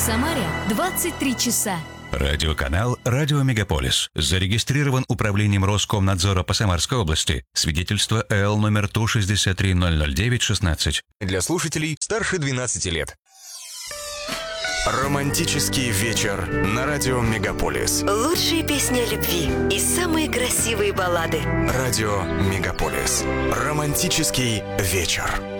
Самаре 23 часа. Радиоканал «Радио Мегаполис» зарегистрирован Управлением Роскомнадзора по Самарской области. Свидетельство ЭЛ номер 163-009-16. Для слушателей старше 12 лет. Романтический вечер на радио Мегаполис. Лучшие песни о любви и самые красивые баллады. Радио Мегаполис. Романтический вечер.